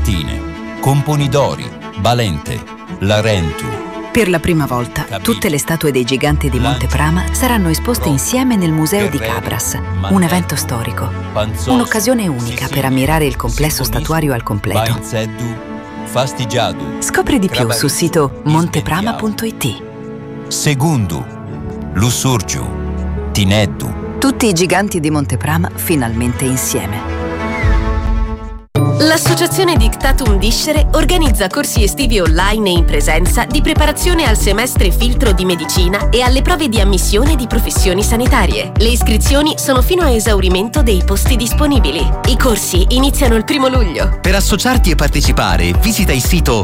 Martine, Componidori, Balente, Larentu. Per la prima volta, tutte le statue dei giganti di Monte Prama saranno esposte insieme nel Museo di Cabras, un evento storico. Un'occasione unica per ammirare il complesso statuario al completo. Scopri di più sul sito monteprama.it. Segundu, Lussurgiu, Tineddu. Tutti i giganti di Monte Prama finalmente insieme. L'Associazione Dictatum Discere organizza corsi estivi online e in presenza di preparazione al semestre filtro di medicina e alle prove di ammissione di professioni sanitarie. Le iscrizioni sono fino a esaurimento dei posti disponibili. I corsi iniziano il 1 luglio. Per associarti e partecipare, visita il sito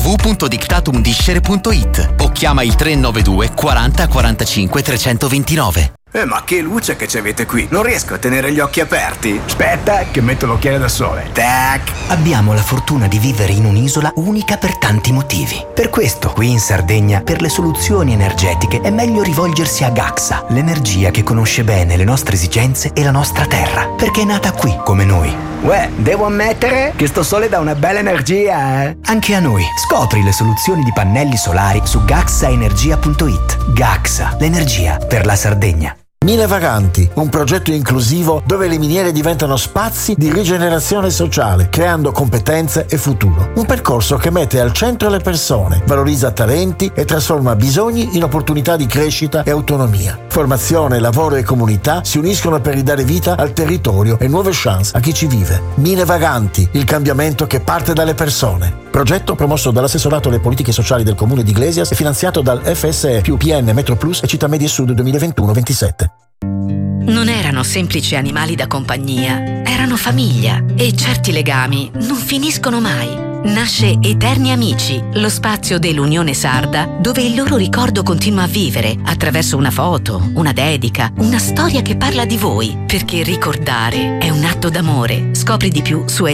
www.dictatumdiscere.it o chiama il 392 40 45 329. Ma che luce che ci avete qui! Non riesco a tenere gli occhi aperti. Aspetta, che metto l'occhiale da sole. Tac! Abbiamo la fortuna di vivere in un'isola unica per tanti motivi. Per questo, qui in Sardegna, per le soluzioni energetiche è meglio rivolgersi a Gaxa, l'energia che conosce bene le nostre esigenze e la nostra terra, perché è nata qui, come noi. Uè, devo ammettere che sto sole dà una bella energia, eh? Anche a noi. Scopri le soluzioni di pannelli solari su gaxaenergia.it. Gaxa, l'energia per la Sardegna. Mine Vaganti, un progetto inclusivo dove le miniere diventano spazi di rigenerazione sociale, creando competenze e futuro. Un percorso che mette al centro le persone, valorizza talenti e trasforma bisogni in opportunità di crescita e autonomia. Formazione, lavoro e comunità si uniscono per ridare vita al territorio e nuove chance a chi ci vive. Mine Vaganti, il cambiamento che parte dalle persone. Progetto promosso dall'assessorato alle politiche sociali del comune di Iglesias e finanziato dal FSE più PN Metro Plus e Città Media Sud 2021-27. Non erano semplici animali da compagnia, erano famiglia e certi legami non finiscono mai. Nasce Eterni Amici, lo spazio dell'Unione Sarda dove il loro ricordo continua a vivere attraverso una foto, una dedica, una storia che parla di voi, perché ricordare è un atto d'amore. Scopri di più su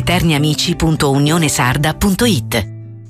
eterniamici.unionesarda.it.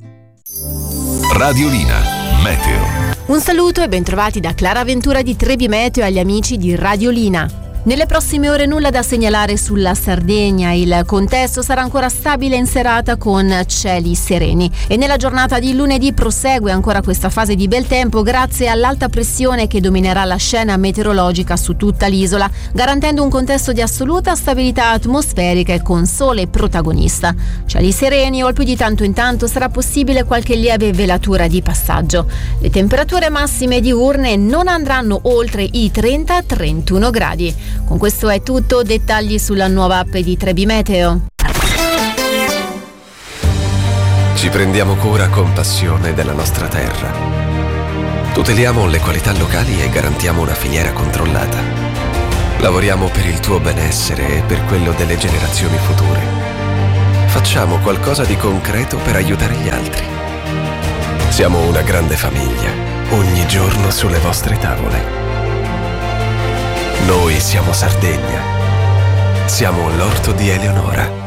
Radiolina Meteo. Un saluto e bentrovati da Clara Ventura di Trebi Meteo agli amici di Radiolina. Nelle prossime ore nulla da segnalare sulla Sardegna, il contesto sarà ancora stabile in serata con cieli sereni e nella giornata di lunedì prosegue ancora questa fase di bel tempo grazie all'alta pressione che dominerà la scena meteorologica su tutta l'isola, garantendo un contesto di assoluta stabilità atmosferica e con sole protagonista. Cieli sereni o più di tanto in tanto sarà possibile qualche lieve velatura di passaggio. Le temperature massime diurne non andranno oltre i 30-31 gradi. Con questo è tutto, dettagli sulla nuova app di Trebi Meteo. Ci prendiamo cura con passione della nostra terra. Tuteliamo le qualità locali e garantiamo una filiera controllata. Lavoriamo per il tuo benessere e per quello delle generazioni future. Facciamo qualcosa di concreto per aiutare gli altri. Siamo una grande famiglia, ogni giorno sulle vostre tavole. Noi siamo Sardegna. Siamo l'orto di Eleonora.